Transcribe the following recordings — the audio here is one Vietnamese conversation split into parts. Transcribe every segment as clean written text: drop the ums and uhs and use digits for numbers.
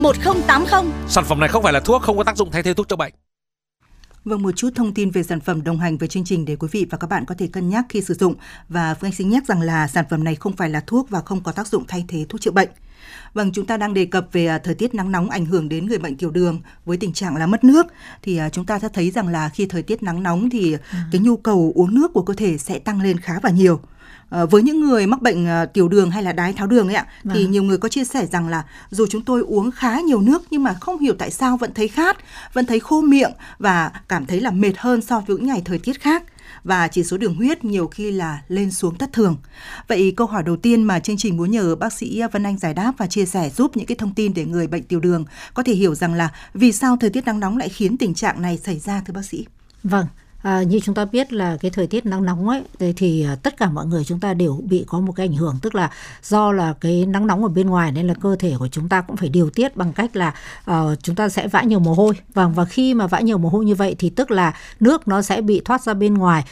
1080. Sản phẩm này không phải là thuốc, không có tác dụng thay thế thuốc chữa bệnh. Vâng, một chút thông tin về sản phẩm đồng hành với chương trình để quý vị và các bạn có thể cân nhắc khi sử dụng. Và Phương Anh xin nhắc rằng là sản phẩm này không phải là thuốc và không có tác dụng thay thế thuốc chữa bệnh. Vâng, chúng ta đang đề cập về thời tiết nắng nóng ảnh hưởng đến người bệnh tiểu đường với tình trạng là mất nước. Thì chúng ta sẽ thấy rằng là khi thời tiết nắng nóng thì cái nhu cầu uống nước của cơ thể sẽ tăng lên khá và nhiều. Với những người mắc bệnh tiểu đường hay là đái tháo đường ấy ạ, thì nhiều người có chia sẻ rằng là dù chúng tôi uống khá nhiều nước nhưng mà không hiểu tại sao vẫn thấy khát, vẫn thấy khô miệng và cảm thấy là mệt hơn so với những ngày thời tiết khác. Và chỉ số đường huyết nhiều khi là lên xuống thất thường. Vậy câu hỏi đầu tiên mà chương trình muốn nhờ bác sĩ Vân Anh giải đáp và chia sẻ giúp những cái thông tin để người bệnh tiểu đường có thể hiểu rằng là vì sao thời tiết nắng nóng lại khiến tình trạng này xảy ra, thưa bác sĩ? Vâng. Như chúng ta biết là cái thời tiết nắng nóng ấy thì tất cả mọi người chúng ta đều bị có một cái ảnh hưởng, tức là do là cái nắng nóng ở bên ngoài nên là cơ thể của chúng ta cũng phải điều tiết bằng cách là chúng ta sẽ vã nhiều mồ hôi. Và khi mà vã nhiều mồ hôi như vậy thì tức là nước nó sẽ bị thoát ra bên ngoài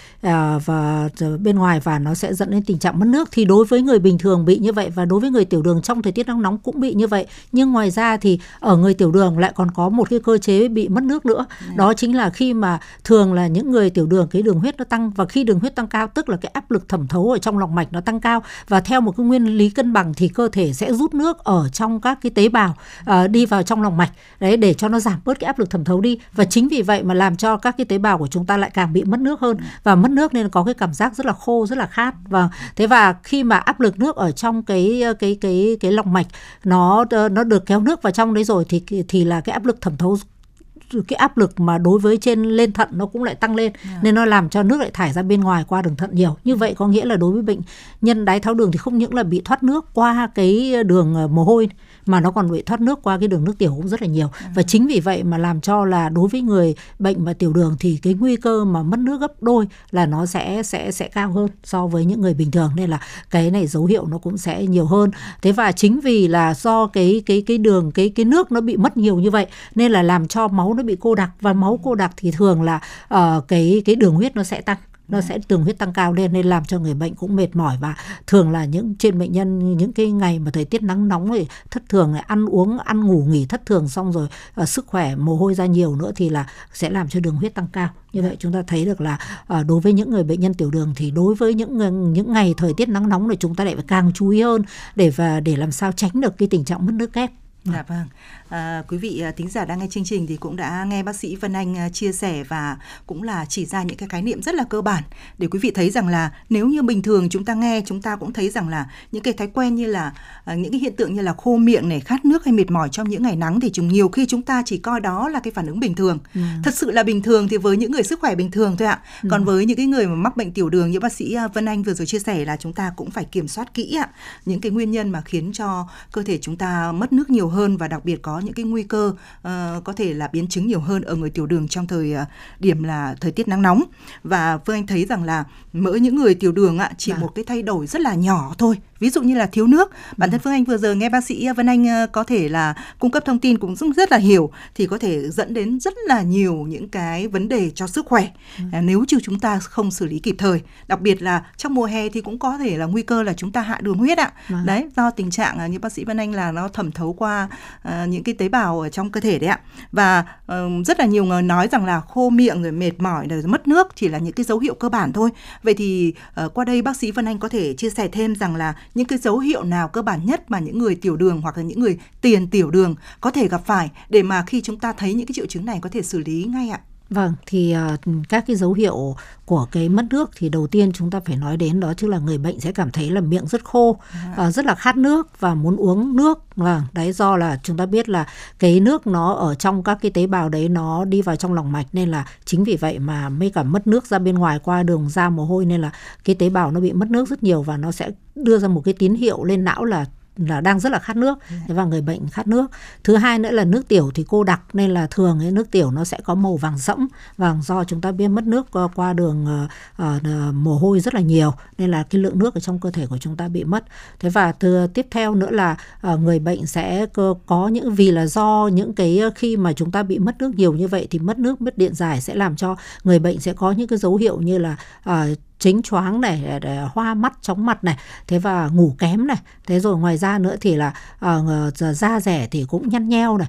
và nó sẽ dẫn đến tình trạng mất nước. Thì đối với người bình thường bị như vậy và đối với người tiểu đường trong thời tiết nắng nóng cũng bị như vậy. Nhưng ngoài ra thì ở người tiểu đường lại còn có một cái cơ chế bị mất nước nữa. Đó chính là khi mà thường là những người tiểu đường cái đường huyết nó tăng, và khi đường huyết tăng cao tức là cái áp lực thẩm thấu ở trong lòng mạch nó tăng cao, và theo một cái nguyên lý cân bằng thì cơ thể sẽ rút nước ở trong các cái tế bào đi vào trong lòng mạch đấy, để cho nó giảm bớt cái áp lực thẩm thấu đi. Và chính vì vậy mà làm cho các cái tế bào của chúng ta lại càng bị mất nước hơn, và mất nước nên có cái cảm giác rất là khô, rất là khát. Và khi mà áp lực nước ở trong cái lòng mạch nó được kéo nước vào trong đấy rồi thì là cái áp lực thẩm thấu, cái áp lực mà đối với lên thận nó cũng lại tăng lên, nên nó làm cho nước lại thải ra bên ngoài qua đường thận nhiều. Như vậy có nghĩa là đối với bệnh nhân đái tháo đường thì không những là bị thoát nước qua cái đường mồ hôi mà nó còn bị thoát nước qua cái đường nước tiểu cũng rất là nhiều. Và chính vì vậy mà làm cho là đối với người bệnh mà tiểu đường thì cái nguy cơ mà mất nước gấp đôi là nó sẽ cao hơn so với những người bình thường, nên là cái này dấu hiệu nó cũng sẽ nhiều hơn. Thế và chính vì là do cái nước nó bị mất nhiều như vậy nên là làm cho máu nó bị cô đặc, và máu cô đặc thì thường là cái đường huyết nó sẽ tăng. Nó sẽ đường huyết tăng cao lên nên làm cho người bệnh cũng mệt mỏi, và thường là trên bệnh nhân những cái ngày mà thời tiết nắng nóng thì thất thường, ăn ngủ nghỉ thất thường, xong rồi sức khỏe mồ hôi ra nhiều nữa thì là sẽ làm cho đường huyết tăng cao. Như vậy chúng ta thấy được là đối với những người bệnh nhân tiểu đường thì đối với những ngày thời tiết nắng nóng này chúng ta lại phải càng chú ý hơn để làm sao tránh được cái tình trạng mất nước kép. Dạ vâng. Quý vị thính giả đang nghe chương trình thì cũng đã nghe bác sĩ Vân Anh chia sẻ và cũng là chỉ ra những cái khái niệm rất là cơ bản để quý vị thấy rằng là nếu như bình thường chúng ta nghe, chúng ta cũng thấy rằng là những cái thói quen như là những cái hiện tượng như là khô miệng này, khát nước hay mệt mỏi trong những ngày nắng thì nhiều khi chúng ta chỉ coi đó là cái phản ứng bình thường. Thật sự là bình thường thì với những người sức khỏe bình thường thôi ạ. Còn với những cái người mà mắc bệnh tiểu đường như bác sĩ Vân Anh vừa rồi chia sẻ là chúng ta cũng phải kiểm soát kỹ ạ, những cái nguyên nhân mà khiến cho cơ thể chúng ta mất nước nhiều hơn, và đặc biệt có những cái nguy cơ có thể là biến chứng nhiều hơn ở người tiểu đường trong thời điểm là thời tiết nắng nóng. Và Phương Anh thấy rằng là mỗi những người tiểu đường chỉ một cái thay đổi rất là nhỏ thôi, ví dụ như là thiếu nước. Bản thân Phương Anh vừa giờ nghe bác sĩ Vân Anh có thể là cung cấp thông tin cũng rất là hiểu, thì có thể dẫn đến rất là nhiều những cái vấn đề cho sức khỏe nếu như chúng ta không xử lý kịp thời. Đặc biệt là trong mùa hè thì cũng có thể là nguy cơ là chúng ta hạ đường huyết ạ. Đấy, do tình trạng như bác sĩ Vân Anh là nó thẩm thấu qua những cái tế bào ở trong cơ thể đấy ạ. Và rất là nhiều người nói rằng là khô miệng rồi mệt mỏi rồi mất nước chỉ là những cái dấu hiệu cơ bản thôi. Vậy thì qua đây bác sĩ Vân Anh có thể chia sẻ thêm rằng là những cái dấu hiệu nào cơ bản nhất mà những người tiểu đường hoặc là những người tiền tiểu đường có thể gặp phải để mà khi chúng ta thấy những cái triệu chứng này có thể xử lý ngay ạ? Vâng, thì các cái dấu hiệu của cái mất nước thì đầu tiên chúng ta phải nói đến đó chính là người bệnh sẽ cảm thấy là miệng rất khô, rất là khát nước và muốn uống nước. Vâng, đấy, do là chúng ta biết là cái nước nó ở trong các cái tế bào đấy nó đi vào trong lòng mạch, nên là chính vì vậy mà mới cả mất nước ra bên ngoài qua đường da mồ hôi, nên là cái tế bào nó bị mất nước rất nhiều và nó sẽ đưa ra một cái tín hiệu lên não là đang rất là khát nước, và người bệnh khát nước. Thứ hai nữa là nước tiểu thì cô đặc, nên là thường cái nước tiểu nó sẽ có màu vàng sẫm, và do chúng ta biết mất nước qua đường mồ hôi rất là nhiều, nên là cái lượng nước ở trong cơ thể của chúng ta bị mất. Thế và tiếp theo nữa là người bệnh sẽ có những, vì là do những cái khi mà chúng ta bị mất nước nhiều như vậy thì mất nước, mất điện giải sẽ làm cho người bệnh sẽ có những cái dấu hiệu như là chính choáng này, hoa mắt, chóng mặt này, thế và ngủ kém này. Thế rồi ngoài ra nữa thì là da rẻ thì cũng nhăn nheo này,